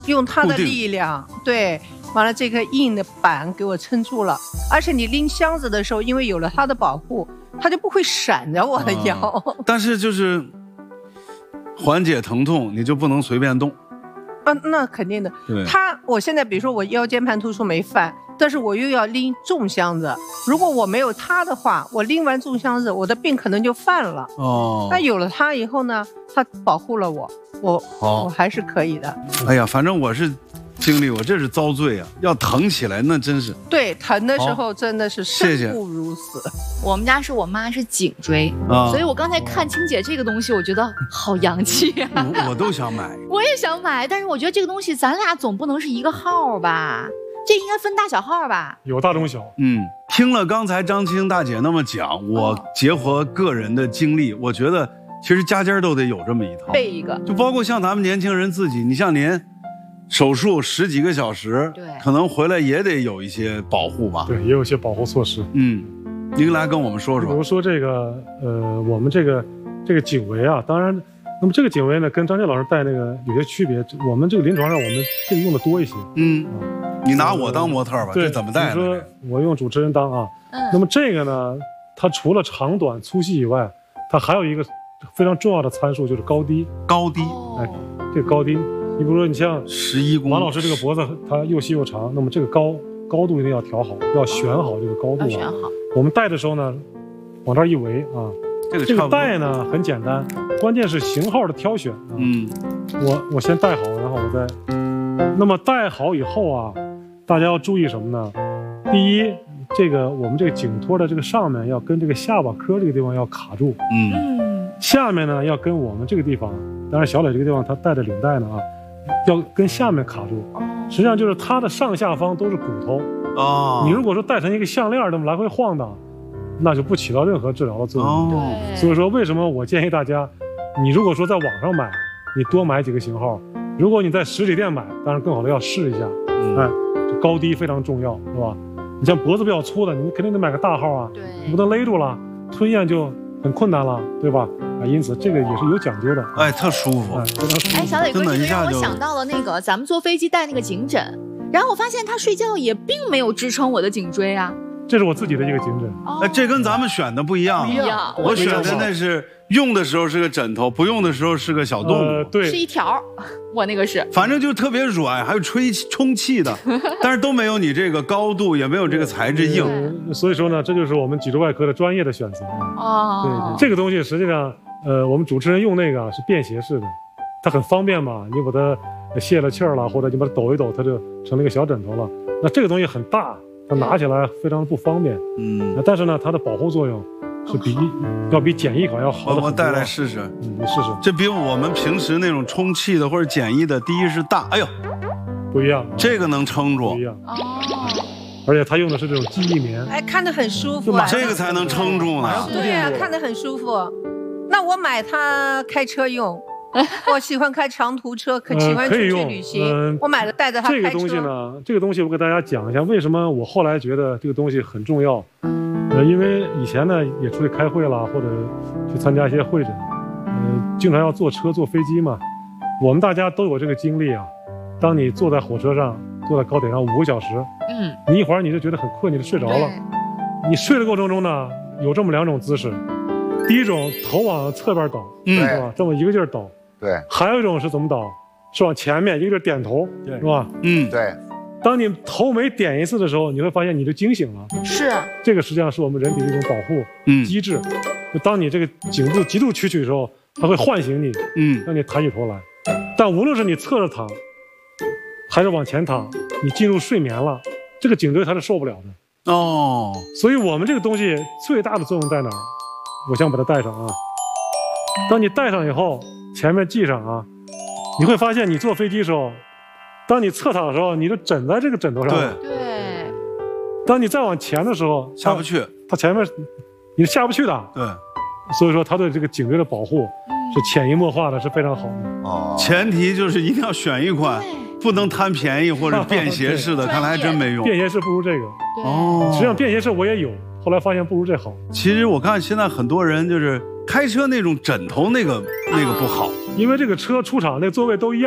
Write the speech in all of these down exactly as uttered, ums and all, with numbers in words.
用它的力量，对，完了这个硬的板给我撑住了。而且你拎箱子的时候，因为有了它的保护，它就不会闪着我的腰。 啊、但是就是缓解疼痛，你就不能随便动。 啊，那肯定的。它，我现在比如说我腰间盘突出没犯，但是我又要拎重箱子，如果我没有它的话，我拎完重箱子，我的病可能就犯了。哦。那有了它以后呢，它保护了我，我、哦、我还是可以的。 哎呀，反正我是经历，我这是遭罪啊！要疼起来那真是。 对，疼的时候真的是生不如死。 谢谢我们家是我妈是颈椎、啊，所以我刚才看青姐这个东西，我觉得好洋气啊！ 我, 我都想买， 我也想买，但是我觉得这个东西咱俩总不能是一个号吧？这应该分大小号吧？ 有大中小。 嗯，听了刚才张青大姐那么讲，我结合个人的经历，我觉得其实家家都得有这么一套， 备一个， 就包括像咱们年轻人自己，你像您。手术十几个小时，对，可能回来也得有一些保护吧。 对，也有一些保护措施。 嗯，您来跟我们说说。 比如说这个，呃，我们这个这个颈围啊，当然，那么这个颈围呢，跟张健老师戴那个有些区别。我们这个临床上我们这个用的多一些。 嗯，啊、你拿我当模特吧， 对， 这怎么戴呢？ 比如说我用主持人当啊。嗯。那么这个呢，它除了长短粗细以外，它还有一个非常重要的参数，就是高低。 高低。 哎，这个高低。你比如说，你像十一公， 王老师这个脖子它又细又长，那么这个高高度一定要调好，要选好这个高度、啊。 要选好。我们戴的时候呢，往这儿一围啊， 这个这个戴呢很简单，关键是型号的挑选啊。嗯，我我先戴好，然后我再，那么戴好以后啊，大家要注意什么呢？第一，这个我们这个颈托的这个上面要跟这个下巴颏这个地方要卡住。嗯，下面呢要跟我们这个地方，当然小磊这个地方他戴的领带呢啊。要跟下面卡住，实际上就是它的上下方都是骨头哦。你如果说戴成一个项链这么来回晃荡，那就不起到任何治疗的作用。哦，所以说为什么我建议大家，你如果说在网上买，你多买几个型号；如果你在实体店买，当然更好的要试一下。嗯，哎，这高低非常重要，是吧？你像脖子比较粗的，你肯定得买个大号啊，对，你不能勒住了，吞咽就很困难了，对吧？啊，因此这个也是有讲究的， 哎，特舒服， 哎，非常舒服。 哎，小磊哥，这个让我想到了那个咱们坐飞机带那个颈枕，然后我发现他睡觉也并没有支撑我的颈椎啊。 这是我自己的一个颈枕， 哎，这跟咱们选的不一样， 不一样。 我选的那是用的时候是个枕头，不用的时候是个小动物，呃、 对， 是一条，我那个是， 反正就特别软，还有吹充气的，但是都没有你这个高度，也没有这个材质硬。 所以说呢，这就是我们脊柱外科的专业的选择哦。对，这个东西实际上。呃，我们主持人用那个啊是便携式的，它很方便嘛，你把它泄了气儿了，或者你把它抖一抖，它就成了一个小枕头了。那这个东西很大，它拿起来非常不方便。嗯，但是呢，它的保护作用是比、哦、要比简易款要好的很多。 我带来试试， 嗯，你试试。 这比我们平时那种充气的或者简易的，第一是大，哎呦， 不一样， 这个能撑住， 不一样。哦。而且它用的是这种记忆棉， 哎，看着很舒服、啊， 这个才能撑住呢。 对啊，看着很舒服。那我买它开车用，我喜欢开长途车，可喜欢出去旅行。呃、我买了带着它开车。 这个东西呢，这个东西我给大家讲一下，为什么我后来觉得这个东西很重要。呃，因为以前呢也出去开会啦，或者去参加一些会诊，呃，经常要坐车坐飞机嘛。我们大家都有这个经历啊。当你坐在火车上，坐在高铁上五个小时，嗯，你一会儿你就觉得很困，你就睡着了。你睡的过程中呢，有这么两种姿势。第一种头往侧边倒，嗯，是吧？这么一个劲儿倒， 对。 还有一种是怎么倒？是往前面一个劲儿点头，是吧？ 嗯，对。 当你头每点一次的时候，你会发现你就惊醒了。 是。 这个实际上是我们人体的一种保护机制。嗯。当你这个颈部极度屈曲的时候，它会唤醒你，嗯，让你抬起头来。但无论是你侧着躺，还是往前躺，你进入睡眠了，这个颈椎它是受不了的。哦。所以我们这个东西最大的作用在哪儿？我想把它戴上啊。当你戴上以后，前面系上啊，你会发现你坐飞机的时候，当你侧躺的时候，你就枕在这个枕头上。 对对。 当你再往前的时候， 下不去， 它前面你是下不去的。 对。 所以说，它对这个颈椎的保护是潜移默化的，是非常好的。 哦。前提就是一定要选一款，不能贪便宜或者便携式的，看来还真没用。 便携式不如这个。哦。实际上便携式我也有。后来发现不如这好。 其实我看现在很多人就是开车那种枕头那个那个不好， 因为这个车出厂那座位都一样，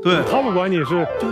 对， 他不管你是